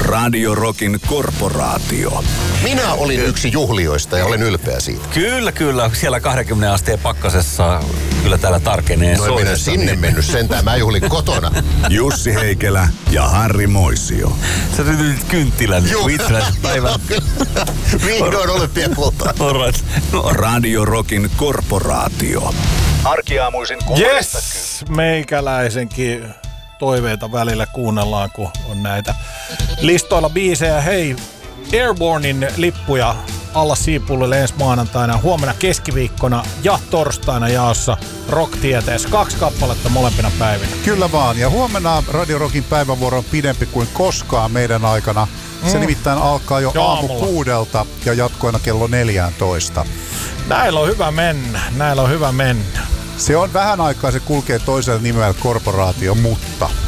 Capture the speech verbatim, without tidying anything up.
Radio Rockin korporaatio. Minä olin yksi juhlioista ja olen ylpeä siitä. Kyllä, kyllä. Siellä kaksikymmentä asteen pakkasessa kyllä täällä tarkenee. No en minä sinne mennyt sentään. Mä juhlin kotona. Jussi Heikelä ja Harri Moisio. Sä ryhdyt kynttilän itsenäisyyspäivän. Vihdoin olympiakulta. No. Radio Rockin korporaatio. Arkiaamuisin Yes, meikäläisenkin toiveita välillä kuunnellaan, kun on näitä listoilla biisejä. Hei, Airbornein lippuja alla siipullille ensi maanantaina, huomenna keskiviikkona ja torstaina jaossa Rock-tieteessä. Kaksi kappaletta molempina päivinä. Kyllä vaan, ja huomenna Radio Rockin päivävuoro on pidempi kuin koskaan meidän aikana. Se mm. nimittäin alkaa jo aamu aamulla kuudelta ja jatkoina kello neljätoista. Näillä on hyvä mennä, näillä on hyvä mennä. Se on vähän aikaa, se kulkee toisella nimellä korporaatio, mutta